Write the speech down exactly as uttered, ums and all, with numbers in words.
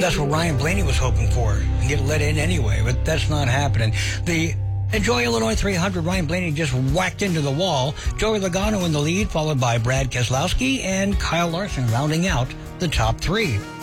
that's what Ryan Blaney was hoping for, and get let in anyway, but that's not happening. The Enjoy Illinois three hundred, Ryan Blaney just whacked into the wall. Joey Logano in the lead, followed by Brad Keselowski and Kyle Larson rounding out the top three.